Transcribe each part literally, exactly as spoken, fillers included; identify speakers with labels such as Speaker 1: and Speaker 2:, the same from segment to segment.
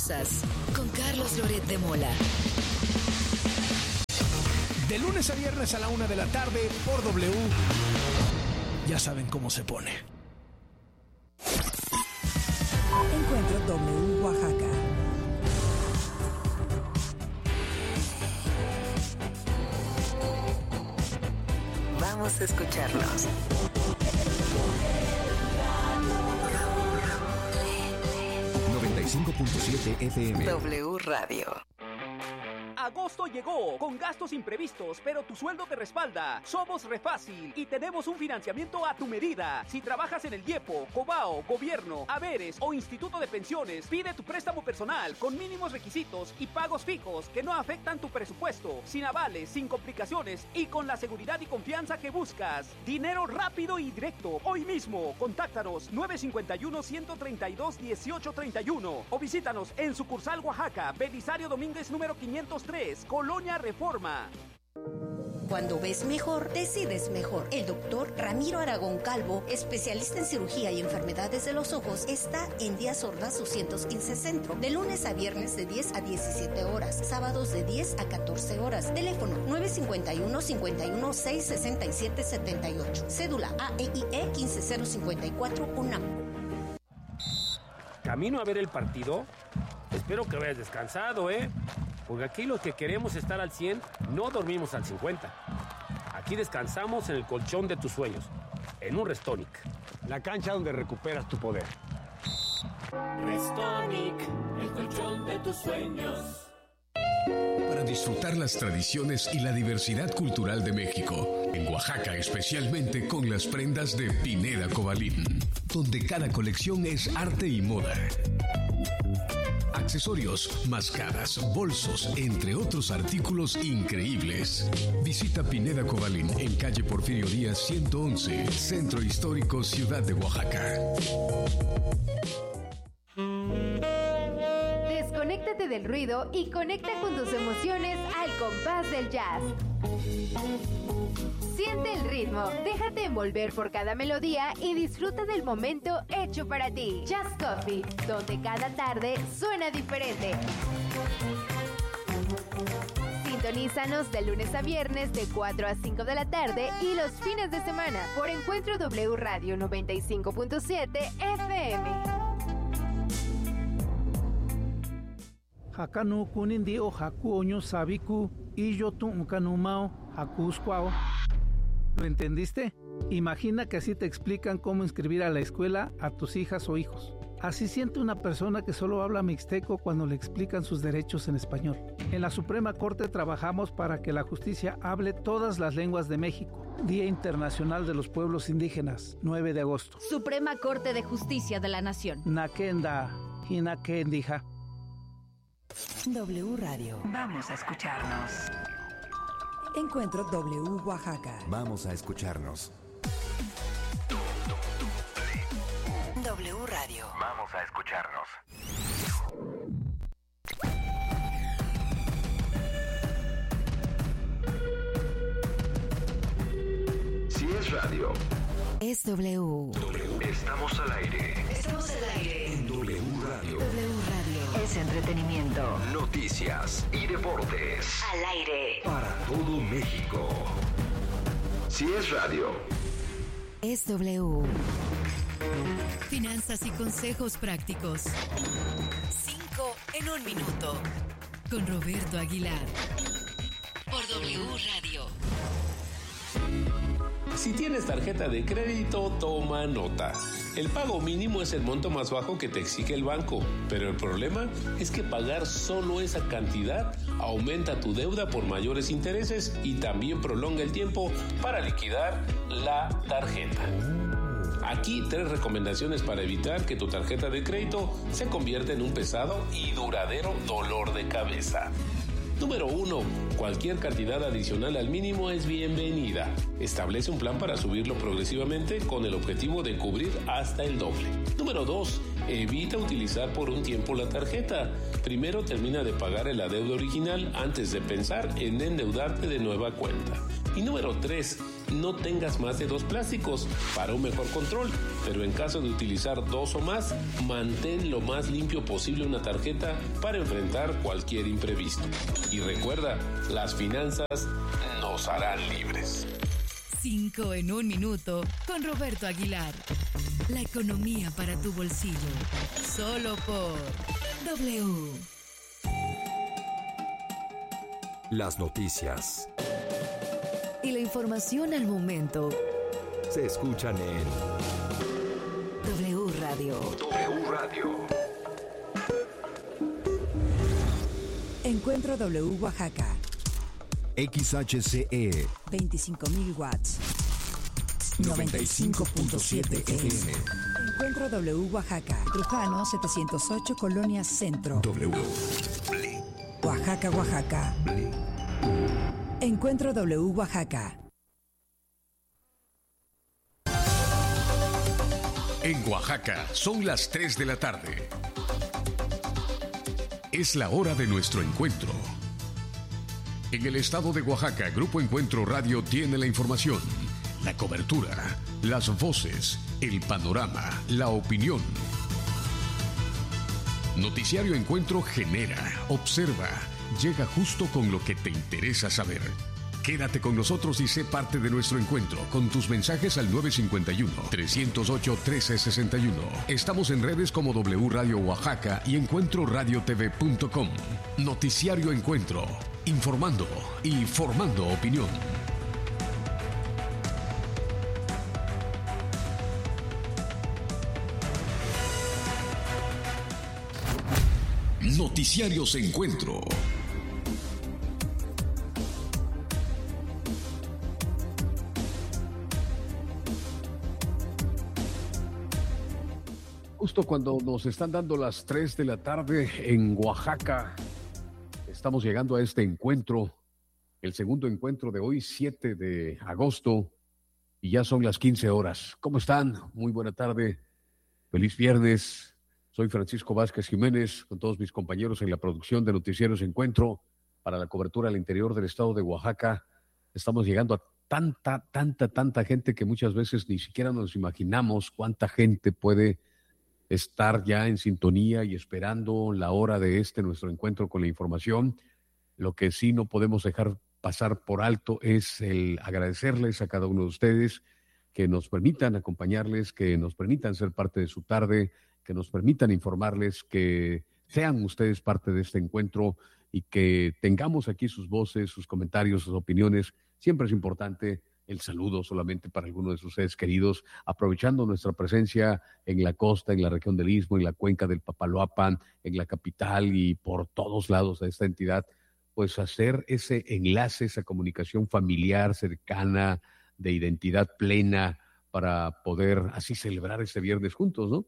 Speaker 1: cosas con Carlos Loret de Mola.
Speaker 2: De lunes a viernes a la una de la tarde por W. Ya saben cómo se pone.
Speaker 3: Encuentro W Oaxaca.
Speaker 1: Vamos a escucharnos.
Speaker 4: noventa y cinco punto siete F M.
Speaker 1: W Radio.
Speaker 5: Agosto llegó, con gastos imprevistos, pero tu sueldo te respalda. Somos Refácil y tenemos un financiamiento a tu medida. Si trabajas en el IEPO, Cobao, Gobierno, Haberes o Instituto de Pensiones, pide tu préstamo personal con mínimos requisitos y pagos fijos que no afectan tu presupuesto, sin avales, sin complicaciones y con la seguridad y confianza que buscas. Dinero rápido y directo. Hoy mismo, contáctanos nueve cinco uno, uno tres dos, uno ocho tres uno o visítanos en sucursal Oaxaca, Belisario Domínguez número quinientos tres, Colonia Reforma.
Speaker 6: Cuando ves mejor, decides mejor. El doctor Ramiro Aragón Calvo, especialista en cirugía y enfermedades de los ojos, está en Díaz Ordaz doscientos quince Centro, de lunes a viernes de diez a diecisiete horas, sábados de diez a catorce horas. Teléfono nueve cinco uno, cinco uno seis, seis siete siete ocho. Cédula A E I E uno cinco cero cinco cuatro UNAM.
Speaker 7: ¿Camino a ver el partido? Espero que vayas descansado, ¿eh? Porque aquí los que queremos estar al cien, no dormimos al cincuenta. Aquí descansamos en el colchón de tus sueños, en un Restonic.
Speaker 8: La cancha donde recuperas tu poder.
Speaker 9: Restonic, el colchón de tus sueños.
Speaker 10: Para disfrutar las tradiciones y la diversidad cultural de México, en Oaxaca especialmente con las prendas de Pineda Cobalín, donde cada colección es arte y moda. Accesorios, mascaras, bolsos, entre otros artículos increíbles. Visita Pineda Cobalín en calle Porfirio Díaz ciento once, Centro Histórico, Ciudad de Oaxaca.
Speaker 11: Desconéctate del ruido y conecta con tus emociones al compás del jazz. Siente el ritmo, déjate envolver por cada melodía y disfruta del momento hecho para ti. Jazz Coffee, donde cada tarde suena diferente. Sintonízanos de lunes a viernes de cuatro a cinco de la tarde y los fines de semana por Encuentro W Radio noventa y cinco punto siete F M.
Speaker 12: Hakanu kunindi o haku oño sabiku y yo tu unkanumao hakuskwao. ¿Lo entendiste? Imagina que así te explican cómo inscribir a la escuela a tus hijas o hijos. Así siente una persona que solo habla mixteco cuando le explican sus derechos en español. En la Suprema Corte trabajamos para que la justicia hable todas las lenguas de México. Día Internacional de los Pueblos Indígenas, nueve de agosto.
Speaker 13: Suprema Corte de Justicia de la Nación.
Speaker 12: Nakenda, Hinakendija.
Speaker 3: W Radio.
Speaker 1: Vamos a escucharnos.
Speaker 3: Encuentro W Oaxaca.
Speaker 4: Vamos a escucharnos.
Speaker 1: W Radio.
Speaker 14: Vamos a escucharnos. Si es radio,
Speaker 1: es W.
Speaker 14: W. Estamos al aire.
Speaker 1: Estamos al aire.
Speaker 14: En W Radio.
Speaker 1: W Radio. Es entretenimiento.
Speaker 14: Noticias y deportes.
Speaker 1: Al aire.
Speaker 14: Para todo México. Si es radio,
Speaker 1: es W. Finanzas y consejos prácticos. Cinco en un minuto. Con Roberto Aguilar. Por W Radio.
Speaker 7: Si tienes tarjeta de crédito, toma nota. El pago mínimo es el monto más bajo que te exige el banco, pero el problema es que pagar solo esa cantidad aumenta tu deuda por mayores intereses y también prolonga el tiempo para liquidar la tarjeta. Aquí tres recomendaciones para evitar que tu tarjeta de crédito se convierta en un pesado y duradero dolor de cabeza. Número uno. Cualquier cantidad adicional al mínimo es bienvenida. Establece un plan para subirlo progresivamente con el objetivo de cubrir hasta el doble. Número dos. Evita utilizar por un tiempo la tarjeta. Primero termina de pagar el adeudo original antes de pensar en endeudarte de nueva cuenta. Y número tres, no tengas más de dos plásticos para un mejor control, pero en caso de utilizar dos o más, mantén lo más limpio posible una tarjeta para enfrentar cualquier imprevisto. Y recuerda, las finanzas nos harán libres.
Speaker 1: Cinco en un minuto con Roberto Aguilar. La economía para tu bolsillo. Solo por W.
Speaker 4: Las noticias
Speaker 1: Y la información al momento
Speaker 4: se escuchan en
Speaker 1: W Radio.
Speaker 4: W Radio.
Speaker 3: Encuentro W Oaxaca.
Speaker 2: X H C E
Speaker 3: veinticinco mil watts.
Speaker 2: noventa y cinco punto siete F M.
Speaker 3: Encuentro W Oaxaca. Trujano setecientos ocho, Colonia Centro.
Speaker 2: W.
Speaker 3: Oaxaca, Oaxaca. Encuentro W Oaxaca.
Speaker 10: En Oaxaca son las tres de la tarde. Es la hora de nuestro encuentro. En el estado de Oaxaca, Grupo Encuentro Radio tiene la información, la cobertura, las voces, el panorama, la opinión. Noticiario Encuentro genera, observa, llega justo con lo que te interesa saber. Quédate con nosotros y sé parte de nuestro encuentro con tus mensajes al nueve cinco uno, tres cero ocho, uno tres seis uno. Estamos en redes como W Radio Oaxaca y encuentro radio t v punto com. Noticiario Encuentro, informando y formando opinión. Noticiarios Encuentro.
Speaker 8: Justo cuando nos están dando las tres de la tarde en Oaxaca, estamos llegando a este encuentro, el segundo encuentro de hoy, siete de agosto, y ya son las quince horas. ¿Cómo están? Muy buena tarde, feliz viernes. Soy Francisco Vázquez Jiménez, con todos mis compañeros en la producción de Noticieros Encuentro para la cobertura al interior del estado de Oaxaca. Estamos llegando a tanta, tanta, tanta gente que muchas veces ni siquiera nos imaginamos cuánta gente puede estar ya en sintonía y esperando la hora de este nuestro encuentro con la información. Lo que sí no podemos dejar pasar por alto es el agradecerles a cada uno de ustedes que nos permitan acompañarles, que nos permitan ser parte de su tarde, que nos permitan informarles, que sean ustedes parte de este encuentro y que tengamos aquí sus voces, sus comentarios, sus opiniones. Siempre es importante el saludo solamente para algunos de sus seres queridos, aprovechando nuestra presencia en la costa, en la región del Istmo, en la cuenca del Papaloapan, en la capital y por todos lados de esta entidad, pues hacer ese enlace, esa comunicación familiar, cercana, de identidad plena, para poder así celebrar este viernes juntos, ¿no?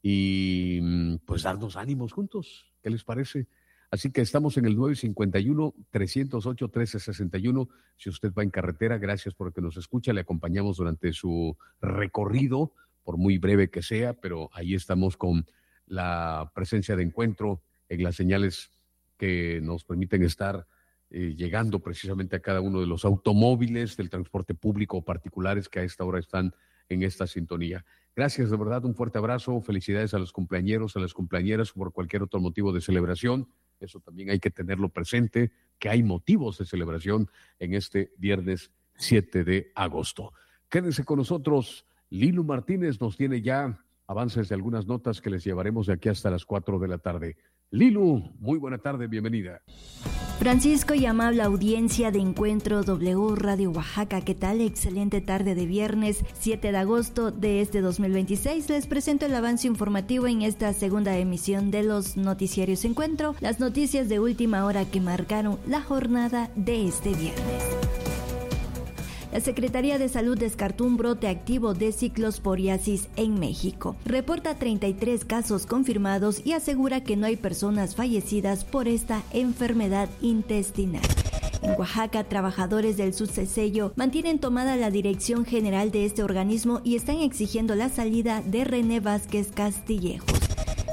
Speaker 8: Y pues darnos ánimos juntos. ¿Qué les parece? Así que estamos en el nueve cinco uno, tres cero ocho, uno tres seis uno. Si usted va en carretera, gracias por que nos escucha. Le acompañamos durante su recorrido, por muy breve que sea, pero ahí estamos con la presencia de encuentro en las señales que nos permiten estar eh, llegando precisamente a cada uno de los automóviles del transporte público o particulares que a esta hora están en esta sintonía. Gracias, de verdad, un fuerte abrazo. Felicidades a los cumpleañeros, a las cumpleañeras por cualquier otro motivo de celebración. Eso también hay que tenerlo presente, que hay motivos de celebración en este viernes siete de agosto. Quédense con nosotros. Lilu Martínez nos tiene ya avances de algunas notas que les llevaremos de aquí hasta las cuatro de la tarde. Lilu, muy buena tarde, bienvenida.
Speaker 15: Francisco y amable audiencia de Encuentro W Radio Oaxaca, ¿qué tal? Excelente tarde de viernes siete de agosto de este dos mil veintiséis. Les presento el avance informativo en esta segunda emisión de los Noticiarios Encuentro, las noticias de última hora que marcaron la jornada de este viernes. La Secretaría de Salud descartó un brote activo de ciclosporiasis en México. Reporta treinta y tres casos confirmados y asegura que no hay personas fallecidas por esta enfermedad intestinal. En Oaxaca, trabajadores del Subsello mantienen tomada la dirección general de este organismo y están exigiendo la salida de René Vázquez Castillejos.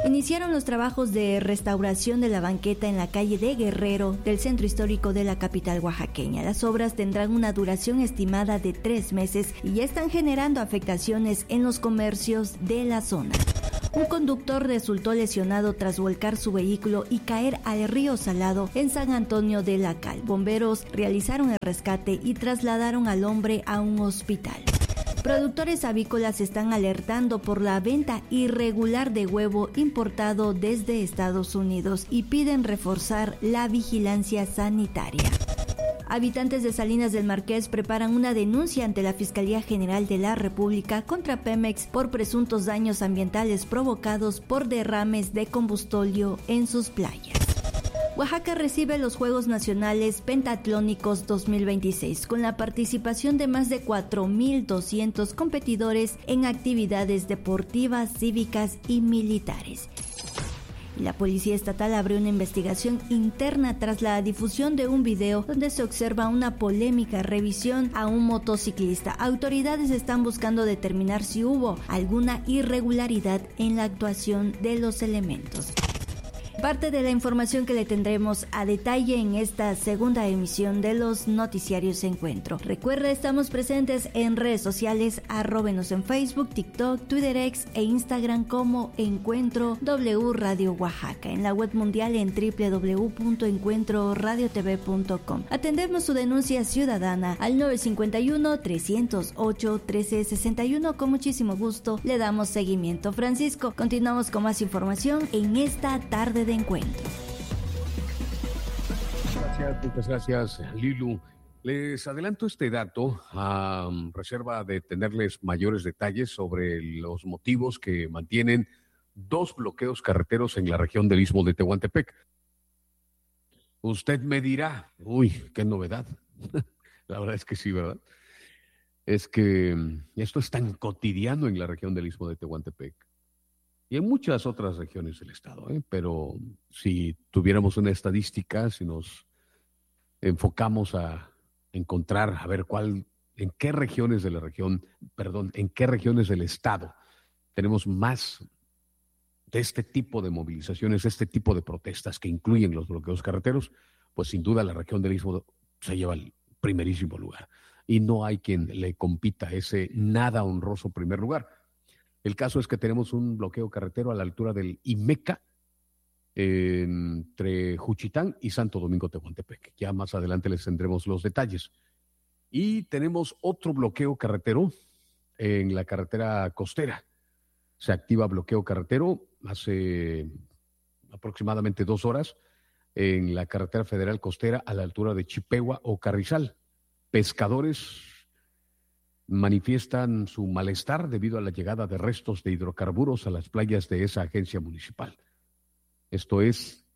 Speaker 15: Iniciaron los trabajos de restauración de la banqueta en la calle de Guerrero del centro histórico de la capital oaxaqueña. Las obras tendrán una duración estimada de tres meses y ya están generando afectaciones en los comercios de la zona. Un conductor resultó lesionado tras volcar su vehículo y caer al río Salado en San Antonio de la Cal. Bomberos realizaron el rescate y trasladaron al hombre a un hospital. Productores avícolas están alertando por la venta irregular de huevo importado desde Estados Unidos y piden reforzar la vigilancia sanitaria. Habitantes de Salinas del Marqués preparan una denuncia ante la Fiscalía General de la República contra Pemex por presuntos daños ambientales provocados por derrames de combustóleo en sus playas. Oaxaca recibe los Juegos Nacionales Pentatlónicos dos mil veintiséis con la participación de más de cuatro mil doscientos competidores en actividades deportivas, cívicas y militares. La Policía Estatal abrió una investigación interna tras la difusión de un video donde se observa una polémica revisión a un motociclista. Autoridades están buscando determinar si hubo alguna irregularidad en la actuación de los elementos. Parte de la información que le tendremos a detalle en esta segunda emisión de los Noticiarios Encuentro. Recuerda, estamos presentes en redes sociales, arróbenos en Facebook, TikTok, Twitter X e Instagram como Encuentro W Radio Oaxaca. En la web mundial en doble u doble u doble u punto encuentro radio t v punto com. Atendemos su denuncia ciudadana al nueve cinco uno, tres cero ocho, uno tres seis uno. Con muchísimo gusto le damos seguimiento. Francisco, continuamos con más información en esta tarde de encuentro.
Speaker 8: Gracias, muchas gracias, Lilu. Les adelanto este dato a um, reserva de tenerles mayores detalles sobre los motivos que mantienen dos bloqueos carreteros en la región del Istmo de Tehuantepec. Usted me dirá, uy, qué novedad. La verdad es que sí, ¿verdad? Es que esto es tan cotidiano en la región del Istmo de Tehuantepec. Y en muchas otras regiones del estado, ¿eh? Pero si tuviéramos una estadística, si nos enfocamos a encontrar, a ver cuál, en qué regiones de la región, perdón, en qué regiones del estado tenemos más de este tipo de movilizaciones, este tipo de protestas que incluyen los bloqueos carreteros, pues sin duda la región del Istmo se lleva el primerísimo lugar. Y no hay quien le compita ese nada honroso primer lugar. El caso es que tenemos un bloqueo carretero a la altura del Imeca, eh, entre Juchitán y Santo Domingo Tehuantepec. Ya más adelante les tendremos los detalles. Y tenemos otro bloqueo carretero en la carretera costera. Se activa bloqueo carretero hace aproximadamente dos horas en la carretera federal costera a la altura de Chipegua o Carrizal. Pescadores manifiestan su malestar debido a la llegada de restos de hidrocarburos a las playas de esa agencia municipal. Esto es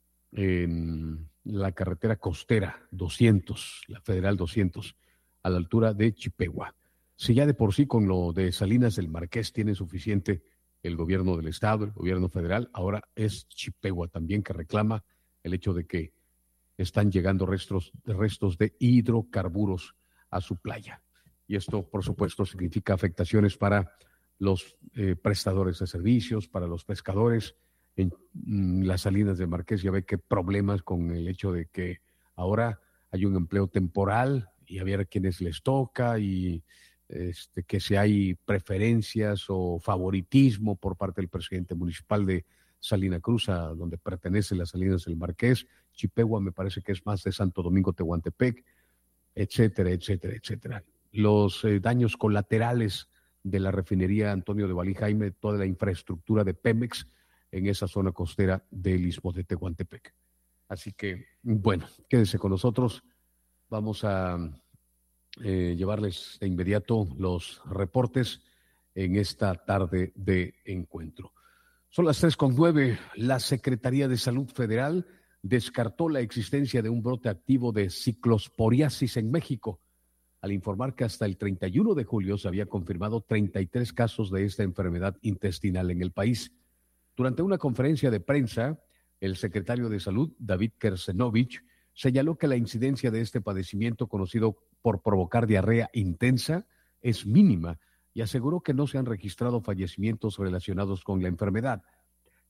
Speaker 8: en la carretera costera doscientos, la federal doscientos, a la altura de Chipegua. Si ya de por sí con lo de Salinas del Marqués tiene suficiente el gobierno del estado, el gobierno federal, ahora es Chipegua también que reclama el hecho de que están llegando restos, restos de hidrocarburos a su playa. Y esto, por supuesto, significa afectaciones para los eh, prestadores de servicios, para los pescadores. En mm, las Salinas de Marqués ya ve que problemas con el hecho de que ahora hay un empleo temporal y a ver a quienes les toca y este, que si hay preferencias o favoritismo por parte del presidente municipal de Salina Cruz, a donde pertenece las Salinas del Marqués. Chipegua me parece que es más de Santo Domingo Tehuantepec, etcétera, etcétera, etcétera. Los eh, daños colaterales de la refinería Antonio de Valí Jaime, toda la infraestructura de Pemex en esa zona costera del Istmo de Tehuantepec. Así que, bueno, quédense con nosotros. Vamos a eh, llevarles de inmediato los reportes en esta tarde de encuentro. Son las tres con nueve. La Secretaría de Salud Federal descartó la existencia de un brote activo de ciclosporiasis en México, al informar que hasta el treinta y uno de julio se había confirmado treinta y tres casos de esta enfermedad intestinal en el país. Durante una conferencia de prensa, el secretario de Salud, David Kersenovich, señaló que la incidencia de este padecimiento, conocido por provocar diarrea intensa, es mínima y aseguró que no se han registrado fallecimientos relacionados con la enfermedad.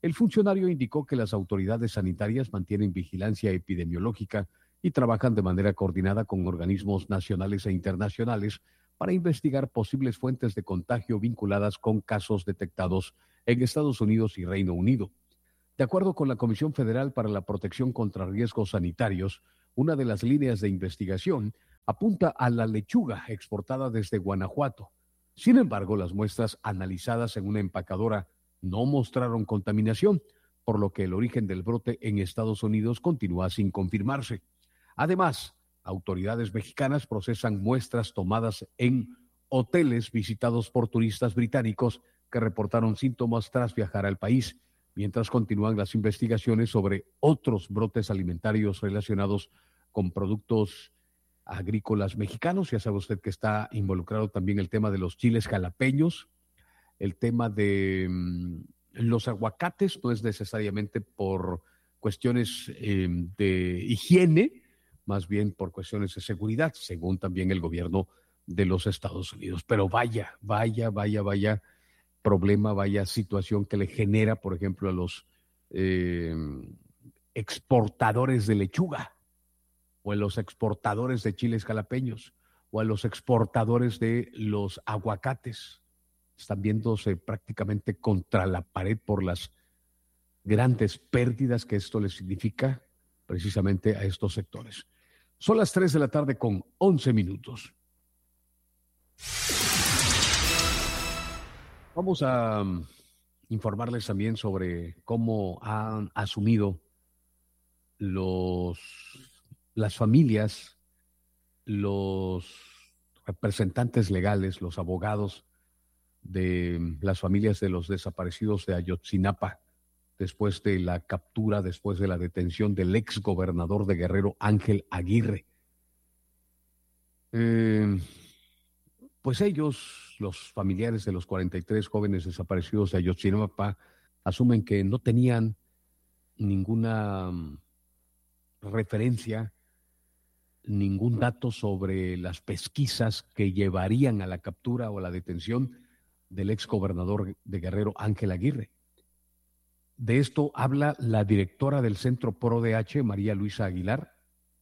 Speaker 8: El funcionario indicó que las autoridades sanitarias mantienen vigilancia epidemiológica y trabajan de manera coordinada con organismos nacionales e internacionales para investigar posibles fuentes de contagio vinculadas con casos detectados en Estados Unidos y Reino Unido. De acuerdo con la Comisión Federal para la Protección contra Riesgos Sanitarios, una de las líneas de investigación apunta a la lechuga exportada desde Guanajuato. Sin embargo, las muestras analizadas en una empacadora no mostraron contaminación, por lo que el origen del brote en Estados Unidos continúa sin confirmarse. Además, autoridades mexicanas procesan muestras tomadas en hoteles visitados por turistas británicos que reportaron síntomas tras viajar al país, mientras continúan las investigaciones sobre otros brotes alimentarios relacionados con productos agrícolas mexicanos. Ya sabe usted que está involucrado también el tema de los chiles jalapeños, el tema de mmm, los aguacates, no es necesariamente por cuestiones eh, de higiene, más bien por cuestiones de seguridad, según también el gobierno de los Estados Unidos. Pero vaya, vaya, vaya, vaya problema, vaya situación que le genera, por ejemplo, a los eh, exportadores de lechuga, o a los exportadores de chiles jalapeños, o a los exportadores de los aguacates. Están viéndose prácticamente contra la pared por las grandes pérdidas que esto les significa precisamente a estos sectores. Son las tres de la tarde con once minutos. Vamos a um, informarles también sobre cómo han asumido los, las familias, los representantes legales, los abogados de las familias de los desaparecidos de Ayotzinapa, después de la captura, después de la detención del ex gobernador de Guerrero, Ángel Aguirre. Eh, pues ellos, los familiares de los cuarenta y tres jóvenes desaparecidos de Ayotzinapa, asumen que no tenían ninguna referencia, ningún dato sobre las pesquisas que llevarían a la captura o a la detención del ex gobernador de Guerrero, Ángel Aguirre. De esto habla la directora del Centro PRO-D H, María Luisa Aguilar,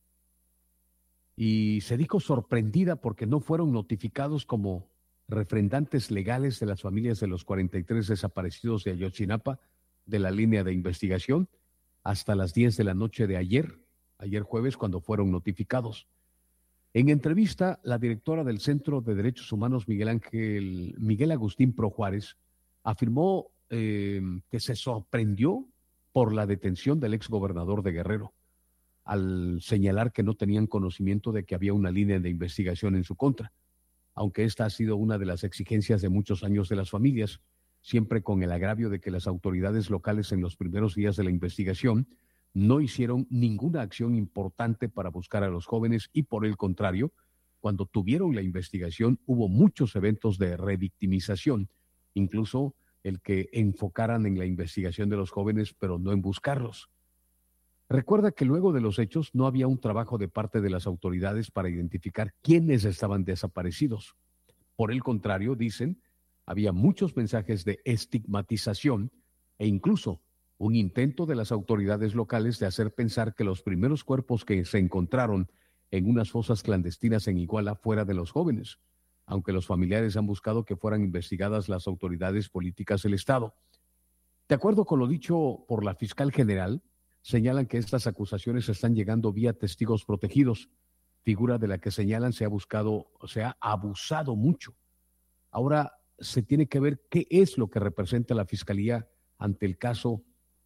Speaker 8: y se dijo sorprendida porque no fueron notificados como refrendantes legales de las familias de los cuarenta y tres desaparecidos de Ayotzinapa de la línea de investigación hasta las diez de la noche de ayer, ayer jueves, cuando fueron notificados. En entrevista, la directora del Centro de Derechos Humanos, Miguel Ángel, Miguel Agustín Pro Juárez, afirmó Eh, que se sorprendió por la detención del exgobernador de Guerrero, al señalar que no tenían conocimiento de que había una línea de investigación en su contra, aunque esta ha sido una de las exigencias de muchos años de las familias, siempre con el agravio de que las autoridades locales en los primeros días de la investigación no hicieron ninguna acción importante para buscar a los jóvenes y, por el contrario, cuando tuvieron la investigación hubo muchos eventos de revictimización, incluso el que enfocaran en la investigación de los jóvenes, pero no en buscarlos. Recuerda que luego de los hechos no había un trabajo de parte de las autoridades para identificar quiénes estaban desaparecidos. Por el contrario, dicen, había muchos mensajes de estigmatización e incluso un intento de las autoridades locales de hacer pensar que los primeros cuerpos que se encontraron en unas fosas clandestinas en Iguala fuera de los jóvenes, aunque los familiares han buscado que fueran investigadas las autoridades políticas del Estado. De acuerdo con lo dicho por la fiscal general, señalan que estas acusaciones están llegando vía testigos protegidos, figura de la que señalan se ha buscado, se ha abusado mucho. Ahora se tiene que ver qué es lo que representa la fiscalía ante el caso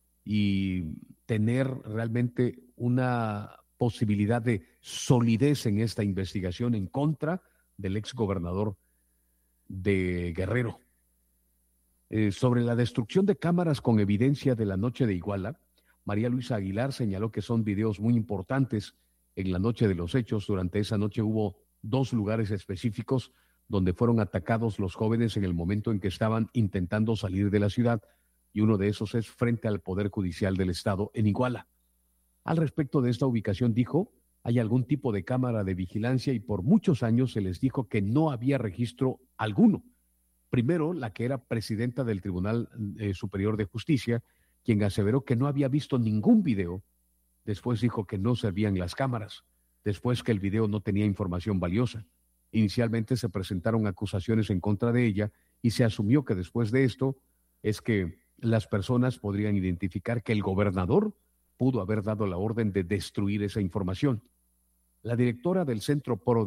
Speaker 8: y tener realmente una posibilidad de solidez en esta investigación en contra del ex gobernador de Guerrero. Eh, sobre la destrucción de cámaras con evidencia de la noche de Iguala, María Luisa Aguilar señaló que son videos muy importantes en la noche de los hechos. Durante esa noche hubo dos lugares específicos donde fueron atacados los jóvenes en el momento en que estaban intentando salir de la ciudad, y uno de esos es frente al Poder Judicial del Estado en Iguala. Al respecto de esta ubicación dijo, hay algún tipo de cámara de vigilancia y por muchos años se les dijo que no había registro alguno. Primero, la que era presidenta del Tribunal eh, Superior de Justicia, quien aseveró que no había visto ningún video. Después dijo que no servían las cámaras, después que el video no tenía información valiosa. Inicialmente se presentaron acusaciones en contra de ella y se asumió que después de esto es que las personas podrían identificar que el gobernador pudo haber dado la orden de destruir esa información. La directora del Centro Pro